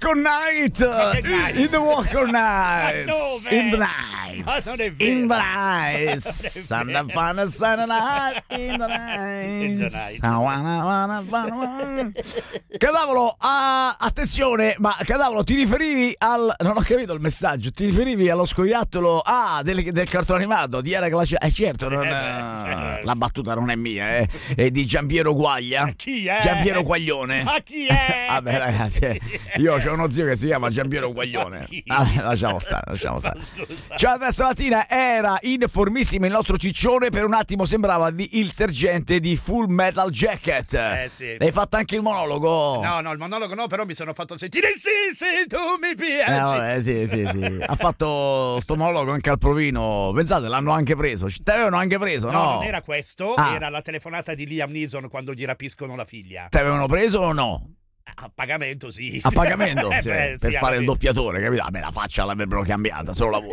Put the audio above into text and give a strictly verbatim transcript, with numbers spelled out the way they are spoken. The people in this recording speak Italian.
all night, in the walk all night, in the night, in the night, Santa Fana, Santa Night, in the night. Cadavolo, ah, attenzione, ma Cadavolo, ti riferivi al, non ho capito il messaggio, ti riferivi allo scoiattolo, ah, del, del cartone animato, di Era Glaciale, eh certo, non, eh, la battuta non è mia, eh, è di Giampiero Guaglia. Chi è? Giampiero Guaglione. Ma chi è? Vabbè ragazzi, io ho uno zio che si chiama Giampiero Guaglione. Vabbè, lasciamo stare, lasciamo stare. Ciao, adesso mattina era in formissimo il nostro ciccione, per un attimo sembrava di, il sergente di Full Metal Jacket. Eh sì. Hai fatto anche il monologo? No, no, il monologo no, però mi sono fatto sentire sì, sì, tu mi piaci. Eh, vabbè, sì, sì, sì. Ha fatto sto monologo anche al provino. Pensate, l'hanno anche preso. Te avevano anche preso, no? No, non era questo, Ah. era la telefonata di Liam Neeson quando gli rapiscono la figlia. Te avevano preso o no? A pagamento, sì. A pagamento? Eh, Sì, beh, per sì, fare alla il fine. doppiatore, capito? Vabbè, la faccia l'avrebbero cambiata, solo la voce.